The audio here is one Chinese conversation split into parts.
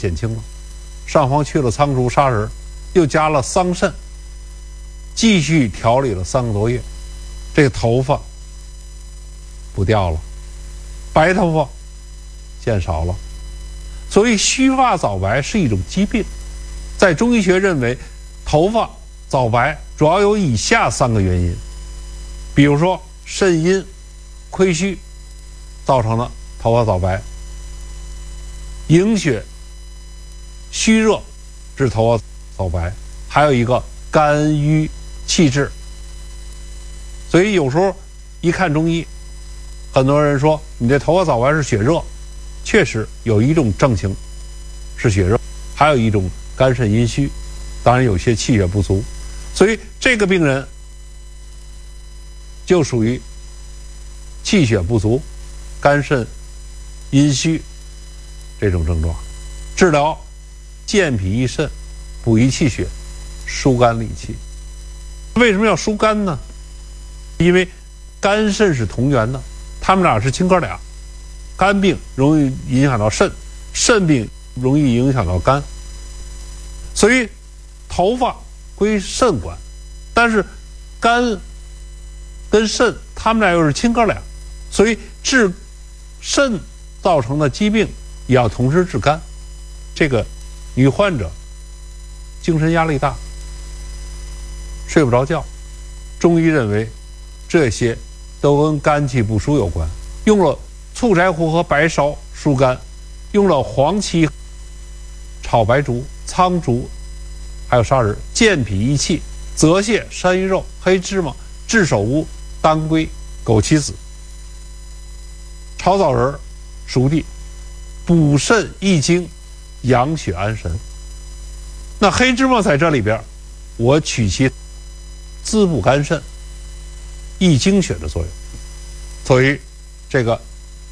减轻了，上方去了苍术砂仁，又加了桑葚，继续调理了3个多月，这个头发不掉了，白头发见少了。所以须发早白是一种疾病，在中医学认为头发早白主要有以下3个原因，比如说肾阴亏虚造成的头发早白，营血虚热致头发早白，还有一个肝郁气滞。所以有时候一看中医，很多人说你这头发早白是血热，确实有一种症情是血热，还有一种肝肾阴虚，当然有些气血不足，所以这个病人就属于气血不足、肝肾阴虚这种症状。治疗健脾益肾、补益气血、疏肝理气。为什么要疏肝呢？因为肝肾是同源的，他们俩是亲哥俩。肝病容易影响到肾，肾病容易影响到肝，所以头发归肾管，但是肝跟肾他们俩又是亲哥俩，所以治肾造成的疾病也要同时治肝。这个女患者精神压力大，睡不着觉，中医认为这些都跟肝气不舒有关，用了醋柴胡和白芍疏肝，用了黄芪、炒白术、苍术还有砂仁健脾益气，泽泻、山芋肉、黑芝麻、炙首乌、当归、枸杞子、炒枣仁、熟地，补肾益精，养血安神。那黑芝麻在这里边，我取其滋补肝肾、益精血的作用，所以这个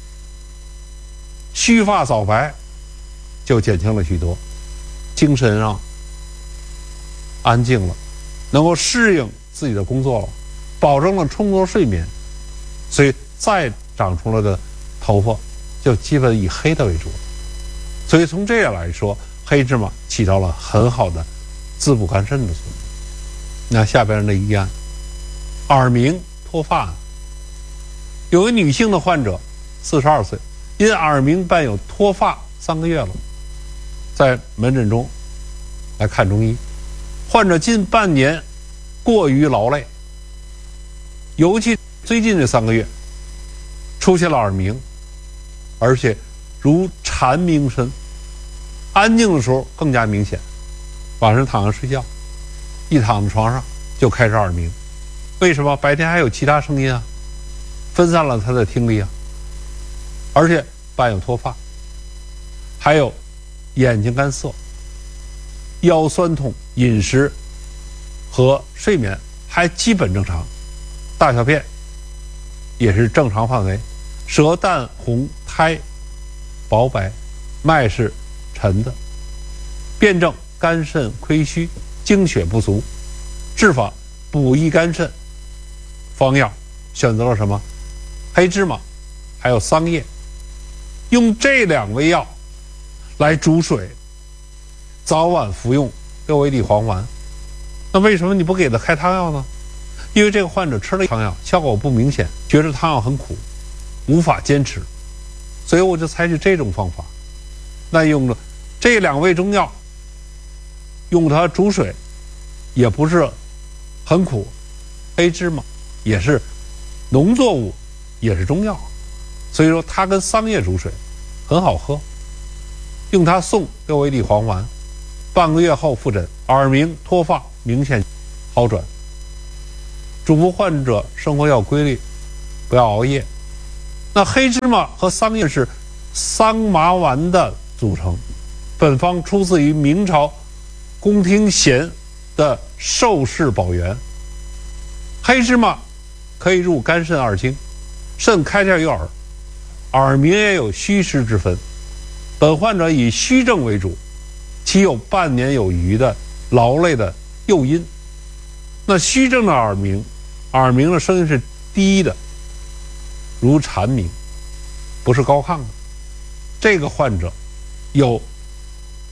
须发早白就减轻了许多，精神上安静了，能够适应自己的工作了，保证了充足睡眠，所以再长出来的头发就基本以黑的为主。所以从这样来说，黑芝麻起到了很好的滋补肝肾的作用。那下边的一案，耳鸣脱发案，有个女性的患者，42岁，因耳鸣伴有脱发3个月了，在门诊中来看中医，患者近半年过于劳累，尤其最近这3个月出现了耳鸣，而且如蝉鸣声，安静的时候更加明显，晚上躺下睡觉，一躺在床上就开始耳鸣。为什么？白天还有其他声音啊，分散了他的听力啊，而且伴有脱发，还有眼睛干涩、腰酸痛，饮食和睡眠还基本正常，大小便也是正常范围，舌淡红苔薄白，脉是沉的，辨证肝肾亏虚，精血不足，治法补益肝肾，方药选择了什么？黑芝麻还有桑叶，用这2味药来煮水，早晚服用6味地黄丸。那为什么你不给他开汤药呢？因为这个患者吃了汤药效果不明显，觉得汤药很苦，无法坚持，所以我就采取这种方法。那用了这2味中药，用它煮水也不是很苦，黑芝麻也是农作物，也是中药，所以说它跟桑叶煮水很好喝，用它送6味地黄丸，半个月后复诊，耳鸣脱发明显好转。嘱咐患者生活要规律，不要熬夜。那黑芝麻和桑叶是桑麻丸的组成，本方出自于明朝宫廷咸的寿氏宝元。黑芝麻可以入肝肾2经，肾开窍于耳，耳鸣也有虚实之分。本患者以虚症为主，其有半年有余的劳累的诱因。那虚症的耳鸣，耳鸣的声音是低的，如蝉鸣，不是高亢的。这个患者有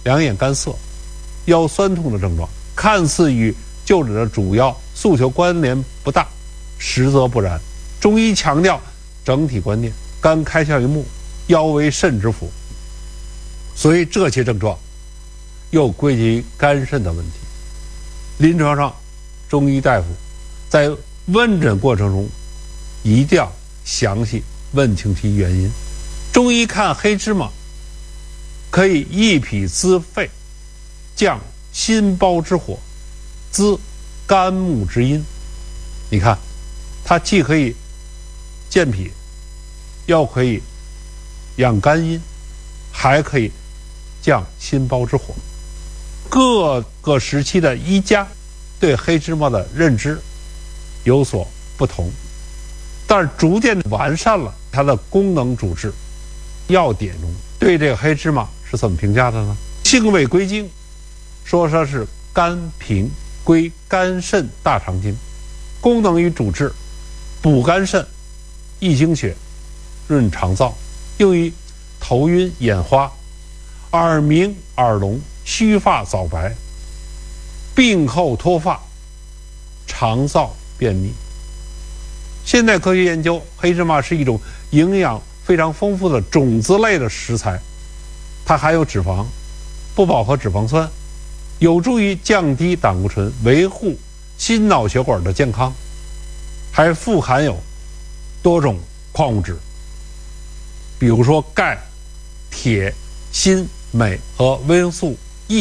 两眼干涩、腰酸痛的症状，看似与就诊的主要诉求关联不大，实则不然。中医强调整体观念，肝开窍于目，腰为肾之府，所以这些症状又归结于肝肾的问题。临床上，中医大夫在问诊过程中一定要详细问清其原因。中医看黑芝麻可以益脾滋肺，降心包之火，滋肝木之阴。你看，它既可以健脾，又可以养肝阴，还可以降心包之火。各个时期的医家对黑芝麻的认知有所不同，但是逐渐完善了它的功能主治。药典中对这个黑芝麻是怎么评价的呢？性味归经，说它是肝平，归肝肾大肠经，功能与主治补肝肾、益精血、润肠燥，用于头晕眼花、耳鸣耳聋、须发早白、病后脱发、肠燥便秘。现代科学研究，黑芝麻是一种营养非常丰富的种子类的食材，它含有脂肪、不饱和脂肪酸，有助于降低胆固醇，维护心脑血管的健康，还富含有多种矿物质，比如说钙、铁、锌、镁和维生素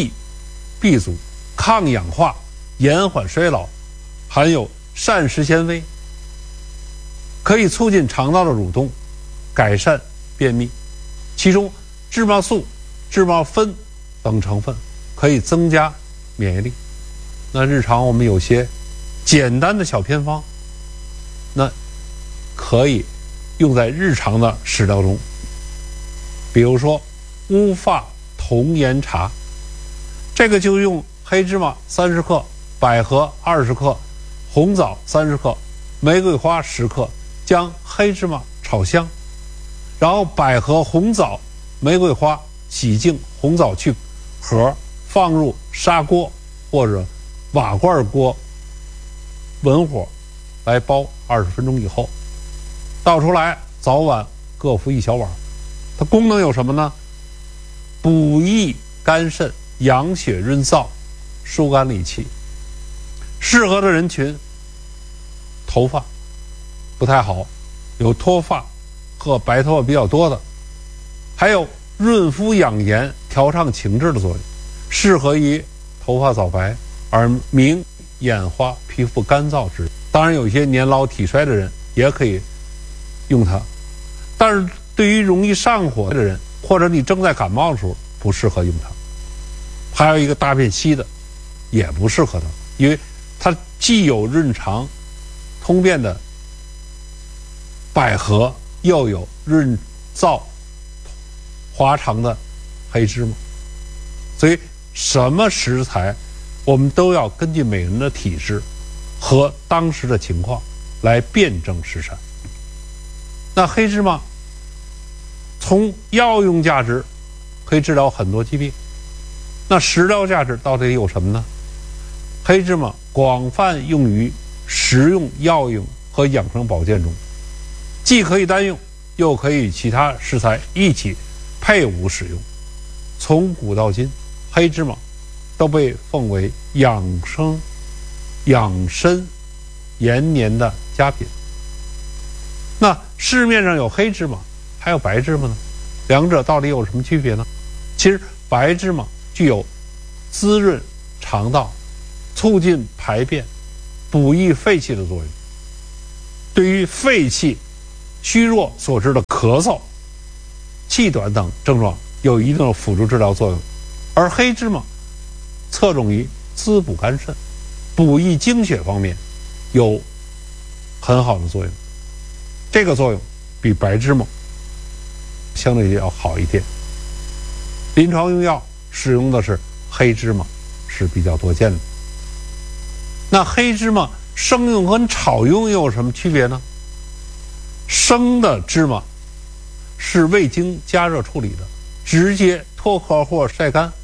E、B 族，抗氧化、延缓衰老，含有膳食纤维，可以促进肠道的蠕动，改善便秘。其中芝麻素、芝麻酚等成分可以增加免疫力。那日常我们有些简单的小偏方，那可以用在日常的食疗中，比如说乌发童颜茶，这个就用黑芝麻30克、百合20克、红枣30克、玫瑰花10克，将黑芝麻炒香，然后百合、红枣、玫瑰花洗净，红枣去核，放入砂锅或者瓦罐锅，文火来煲20分钟以后，倒出来，早晚各服1小碗。它功能有什么呢？补益肝肾，养血润燥，疏肝理气。适合的人群，头发不太好，有脱发和白头发比较多的，还有润肤养颜、调畅情志的作用，适合于头发早白、耳鸣、眼花、皮肤干燥之人。当然，有一些年老体衰的人也可以用它，但是对于容易上火的人，或者你正在感冒的时候，不适合用它。还有一个大便稀的，也不适合它，因为它既有润肠通便的百合，又有润燥滑肠的黑芝麻。所以什么食材我们都要根据每个人的体质和当时的情况来辨证施善。那黑芝麻从药用价值可以治疗很多疾病，那食疗价值到底有什么呢？黑芝麻广泛用于食用、药用和养生保健中，既可以单用，又可以与其他食材一起配伍使用。从古到今，黑芝麻都被奉为养生、养身、延年的佳品。那市面上有黑芝麻，还有白芝麻呢，两者到底有什么区别呢？其实白芝麻具有滋润肠道、促进排便、补益肺气的作用，对于肺气虚弱所致的咳嗽、气短等症状有一定的辅助治疗作用。而黑芝麻侧重于滋补肝肾、补益精血方面有很好的作用，这个作用比白芝麻相对要好一点。临床用药使用的是黑芝麻是比较多见的。那黑芝麻生用和炒用又有什么区别呢？生的芝麻是未经加热处理的，直接脱壳或晒干，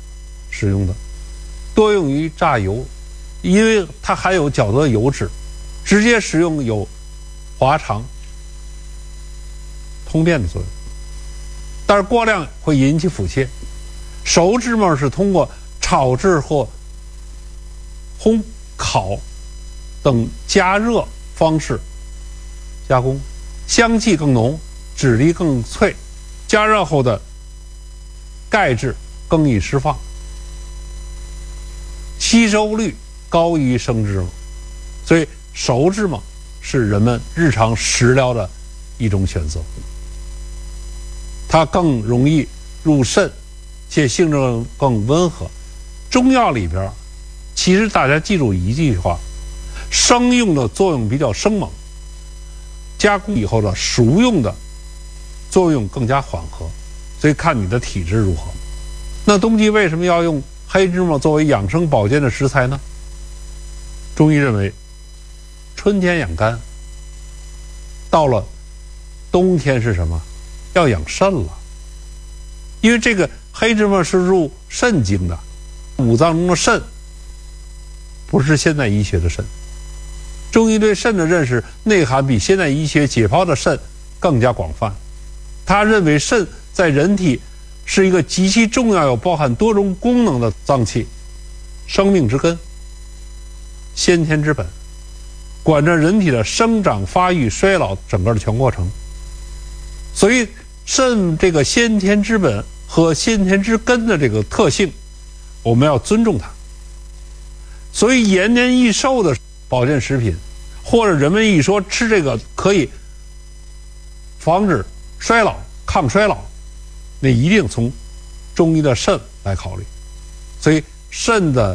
使用的，多用于榨油，因为它含有较多的油脂，直接食用有滑肠、通便的作用。但是过量会引起腹泻。熟芝麻是通过炒制或烘烤等加热方式加工，香气更浓，质地更脆，加热后的钙质更易释放，吸收率高于生芝麻，所以熟芝麻是人们日常食疗的一种选择。它更容易入肾，且性质更温和。中药里边，其实大家记住一句话：生用的作用比较生猛，加工以后的熟用的作用更加缓和，所以看你的体质如何。那冬季为什么要用黑芝麻作为养生保健的食材呢？中医认为，春天养肝，到了冬天是什么？要养肾了。因为这个黑芝麻是入肾经的，五脏中的肾不是现代医学的肾。中医对肾的认识内涵比现代医学解剖的肾更加广泛。他认为肾在人体是一个极其重要又包含多种功能的脏器，生命之根，先天之本，管着人体的生长发育衰老整个的全过程。所以肾这个先天之本和先天之根的这个特性，我们要尊重它。所以延年益寿的保健食品，或者人们一说吃这个可以防止衰老、抗衰老，那一定从中医的肾来考虑。所以肾的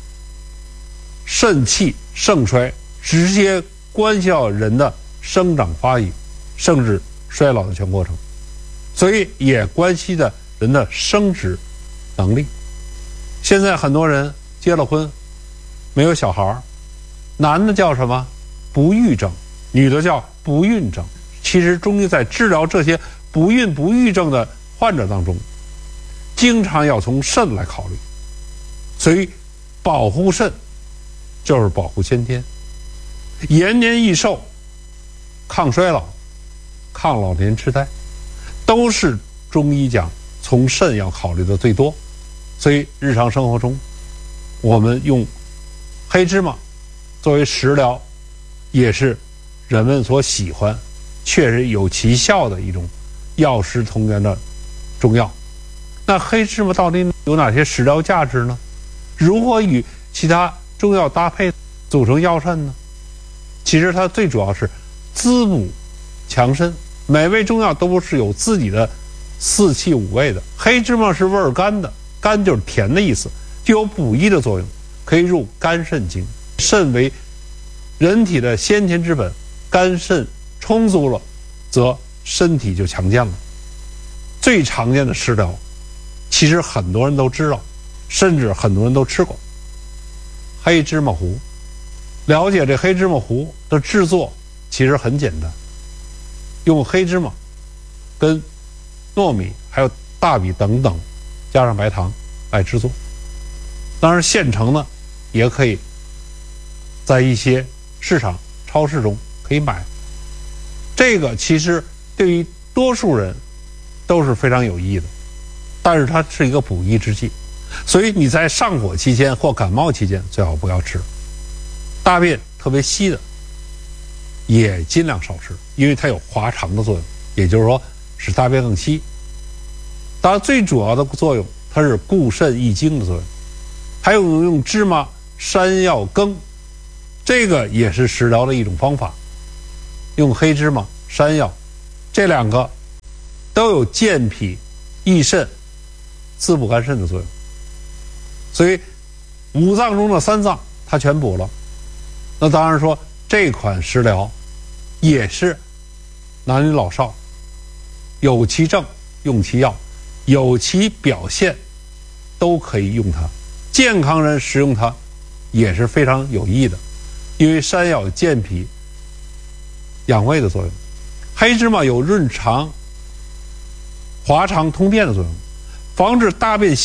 肾气盛衰直接关系到人的生长发育，甚至衰老的全过程，所以也关系着人的生殖能力。现在很多人结了婚没有小孩，男的叫什么？不育症，女的叫不孕症。其实中医在治疗这些不孕不育症的患者当中，经常要从肾来考虑。所以保护肾就是保护先天，延年益寿、抗衰老、抗老年痴呆，都是中医讲从肾要考虑的最多。所以日常生活中，我们用黑芝麻作为食疗，也是人们所喜欢，确实有其效的一种药食同源的中药。那黑芝麻到底有哪些食疗价值呢？如何与其他中药搭配组成药膳呢？其实它最主要是滋补强身。每味中药都是有自己的四气五味的，黑芝麻是味儿甘的，甘就是甜的意思，具有补益的作用，可以入肝肾经。肾为人体的先天之本，肝肾充足了，则身体就强健了。最常见的食疗，其实很多人都知道，甚至很多人都吃过黑芝麻糊。了解这黑芝麻糊的制作其实很简单，用黑芝麻跟糯米还有大米等等加上白糖来制作。当然现成呢也可以在一些市场超市中可以买。这个其实对于多数人都是非常有益的，但是它是一个补益之剂，所以你在上火期间或感冒期间最好不要吃。大便特别稀的也尽量少吃，因为它有滑肠的作用，也就是说使大便更稀。当然最主要的作用，它是固肾益精的作用。还有用芝麻、山药羹，这个也是食疗的一种方法。用黑芝麻、山药这两个都有健脾益肾、滋补肝肾的作用，所以五脏中的三脏它全补了。那当然说这款食疗也是男女老少有其症用其药，有其表现都可以用它。健康人食用它也是非常有益的，因为山药有健脾养胃的作用，黑芝麻有润肠滑肠通便的作用，防止大便稀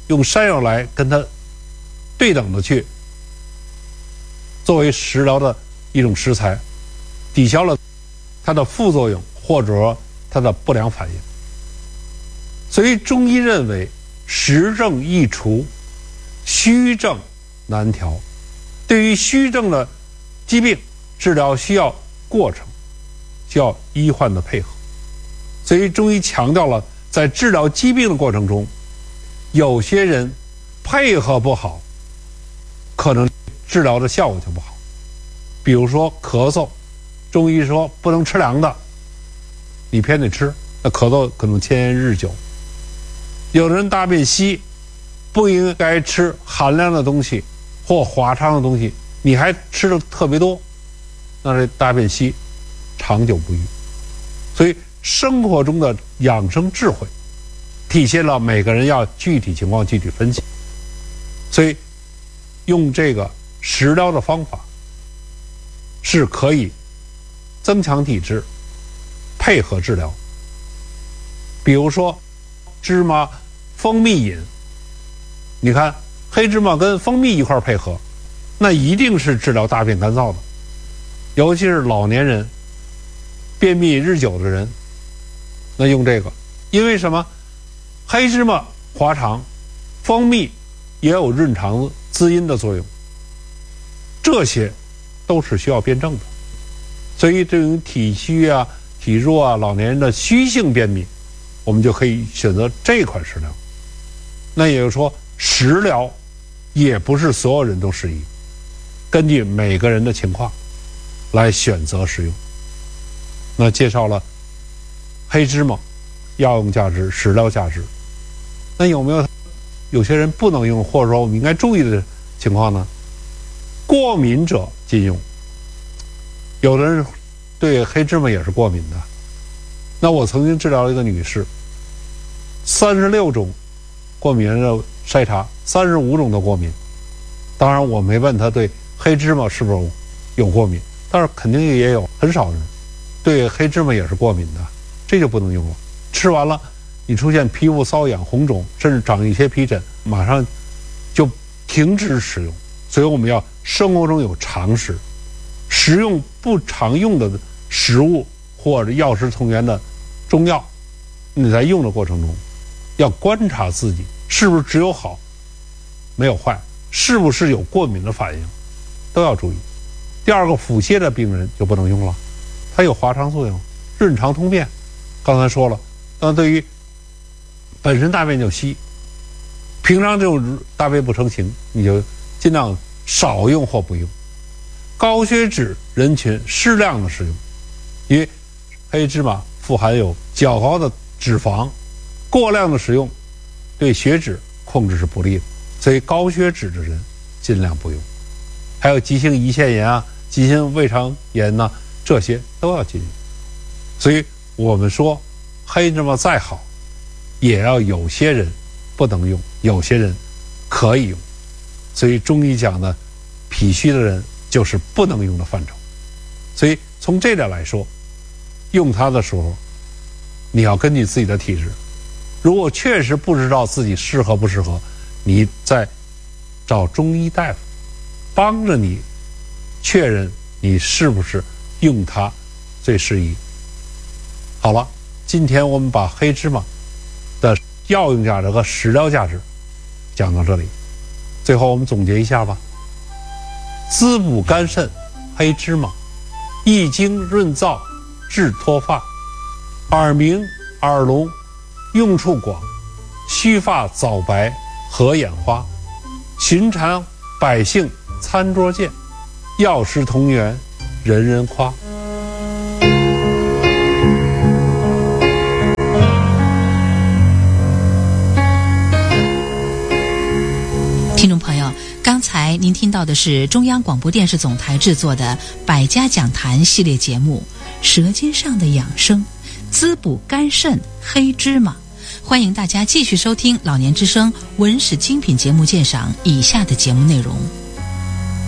用山药来跟它对等的去作为食疗的一种食材，抵消了它的副作用或者说它的不良反应。所以中医认为实症易除，虚症难调。对于虚症的疾病，治疗需要过程，需要医患的配合。所以中医强调了在治疗疾病的过程中，有些人配合不好，可能治疗的效果就不好。比如说咳嗽，中医说不能吃凉的，你偏得吃，那咳嗽可能牵延日久。有的人大便稀，不应该吃寒凉的东西或滑畅的东西，你还吃的特别多，那这大便稀长久不愈。所以生活中的养生智慧体现了每个人要具体情况具体分析。所以用这个食疗的方法是可以增强体质，配合治疗。比如说芝麻蜂蜜饮，你看黑芝麻跟蜂蜜一块配合，那一定是治疗大便干燥的。尤其是老年人便秘日久的人，那用这个，因为什么？黑芝麻滑肠，蜂蜜也有润肠滋阴的作用，这些都是需要辩证的。所以这种体虚啊、体弱啊、老年人的虚性便秘，我们就可以选择这款食疗。那也就是说，食疗也不是所有人都适宜，根据每个人的情况来选择使用。那介绍了黑芝麻药用价值、食疗价值，那有些人不能用，或者说我们应该注意的情况呢？过敏者禁用。有的人对黑芝麻也是过敏的。那我曾经治疗了一个女士，36种过敏原的筛查，35种的过敏。当然我没问她对黑芝麻是不是有过敏，但是肯定也有很少人对黑芝麻也是过敏的，这就不能用了。吃完了你出现皮肤瘙痒、红肿，甚至长一些皮疹，马上就停止使用。所以我们要生活中有常识，食用不常用的食物或者药食同源的中药，你在用的过程中要观察自己是不是只有好没有坏，是不是有过敏的反应，都要注意。第二个，腹泻的病人就不能用了，它有滑肠作用，润肠通便。刚才说了，但对于本身大便就稀，平常这种大便不成形，你就尽量少用或不用。高血脂人群适量的使用，因为黑芝麻富含有较高的脂肪，过量的使用对血脂控制是不利的，所以高血脂的人尽量不用。还有急性胰腺炎啊、急性胃肠炎呐，这些都要禁用。所以我们说黑芝麻再好，也要有些人不能用，有些人可以用。所以中医讲的脾虚的人就是不能用的范畴。所以从这点来说，用它的时候你要根据自己的体质，如果确实不知道自己适合不适合，你再找中医大夫帮着你确认你是不是用它最适宜。好了，今天我们把黑芝麻的药用价值和食疗价值讲到这里。最后我们总结一下吧。滋补肝肾黑芝麻，益精润燥治脱发，耳鸣耳聋用处广，须发早白合眼花，寻常百姓餐桌见，药食同源人人夸。 听众朋友，刚才您听到的是中央广播电视总台制作的百家讲坛系列节目《舌尖上的养生》，滋补肝肾黑芝麻。欢迎大家继续收听老年之声文史精品节目鉴赏以下的节目内容。